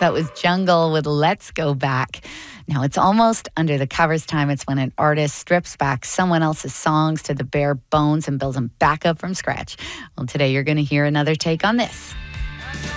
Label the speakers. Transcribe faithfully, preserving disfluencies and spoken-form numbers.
Speaker 1: That was Jungle with Let's Go Back. Now, it's almost under the covers time. It's when an artist strips back someone else's songs to the bare bones and builds them back up from scratch. Well, today you're going to hear another take on this.